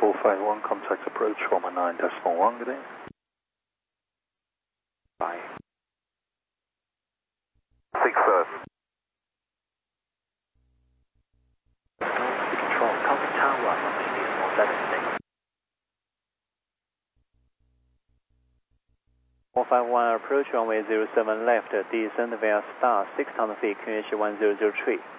451, contact approach 119.1, good day. Bye. 6 Control, contact tower 126. 451 approach runway 07 left, descend via star 6,000 feet, QNH 1003.